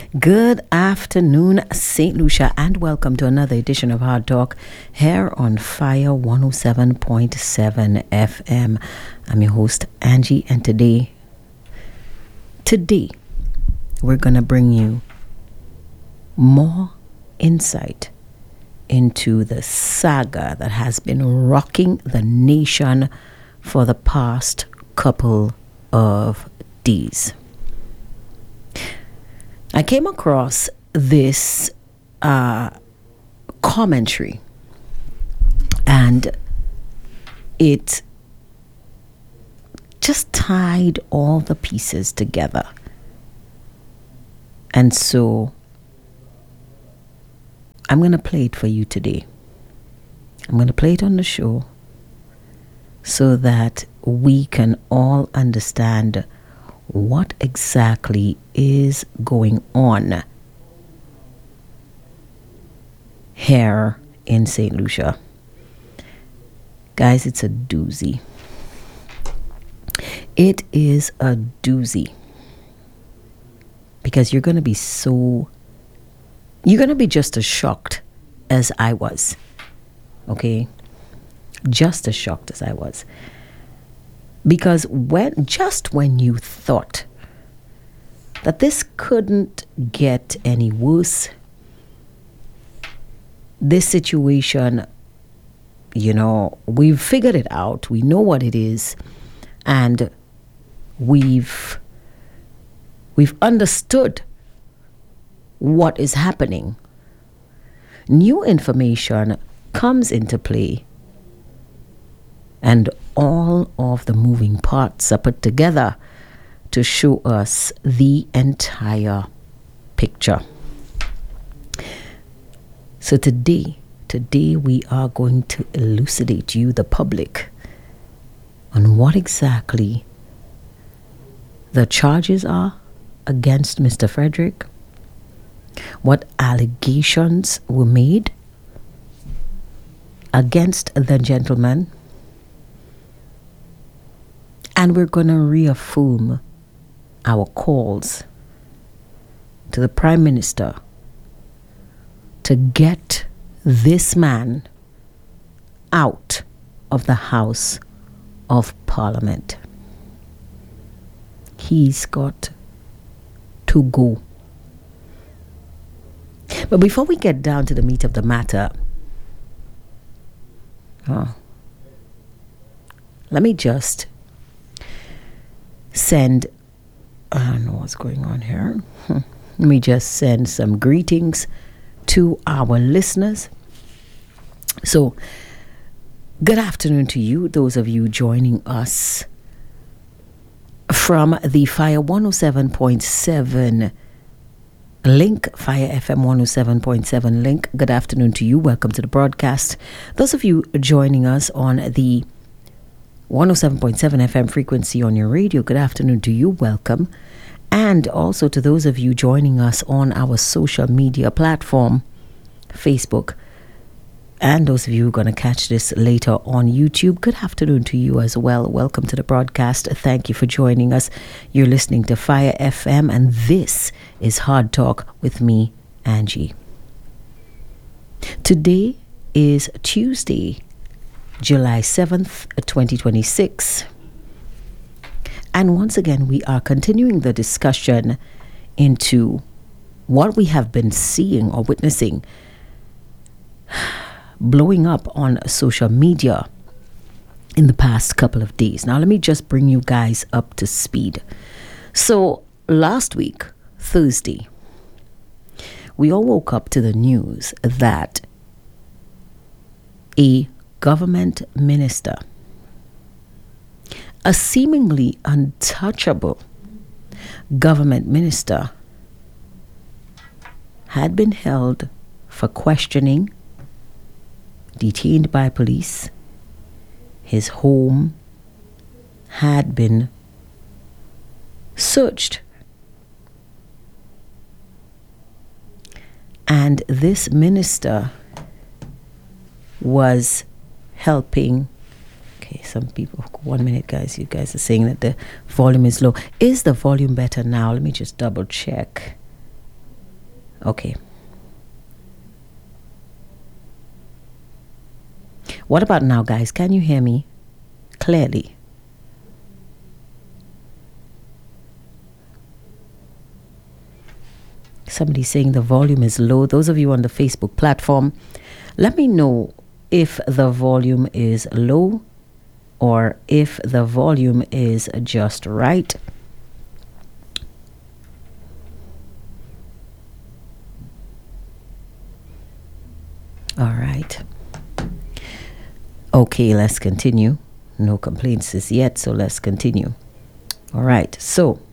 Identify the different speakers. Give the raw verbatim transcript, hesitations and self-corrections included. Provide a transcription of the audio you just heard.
Speaker 1: Good afternoon, Saint Lucia, and welcome to another edition of Hard Talk here on Fire one oh seven point seven F M. I'm your host, Angie, and today, today, we're going to bring you more insight into the saga that has been rocking the nation for the past couple of days. I came across this uh, commentary, and it just tied all the pieces together. And so I'm going to play it for you today. I'm going to play it on the show so that we can all understand what exactly is going on here in Saint Lucia. Guys, it's a doozy. It is a doozy. Because you're going to be so, you're going to be just as shocked as I was. Okay? Just as shocked as I was. Because when just when you thought that this couldn't get any worse, this situation, you know, we've figured it out. We know what it is, and we've we've understood what is happening. New information comes into play, and all of the moving parts are put together to show us the entire picture. So today, today we are going to elucidate you, the public, on what exactly the charges are against Mister Frederick, what allegations were made against the gentleman. And we're going to reaffirm our calls to the Prime Minister to get this man out of the House of Parliament. He's got to go. But before we get down to the meat of the matter, oh, let me just send, I don't know what's going on here. Hmm. Let me just send some greetings to our listeners. So, good afternoon to you, those of you joining us from the Fire one oh seven point seven link, Fire F M one oh seven point seven link. Good afternoon to you. Welcome to the broadcast. Those of you joining us on the one oh seven point seven F M frequency on your radio, good afternoon to you. Welcome. And also to those of you joining us on our social media platform, Facebook, and those of you who are going to catch this later on YouTube, good afternoon to you as well. Welcome to the broadcast. Thank you for joining us. You're listening to Fire F M, and this is Hard Talk with me, Angie. Today is Tuesday, July seventh, twenty twenty-six. And once again, we are continuing the discussion into what we have been seeing or witnessing blowing up on social media in the past couple of days. Now, let me just bring you guys up to speed. So, last week, Thursday, we all woke up to the news that a government minister, a seemingly untouchable government minister, had been held for questioning, detained by police. His home had been searched. And this minister was helping. Okay, some people, one minute guys, you guys are saying that the volume is low. Is the volume better now? Let me just double check. Okay. What about now, guys? Can you hear me clearly? Somebody saying the volume is low. Those of you on the Facebook platform, let me know if the volume is low or if the volume is just right. All right. Okay, let's continue. No complaints as yet, so let's continue. All right. So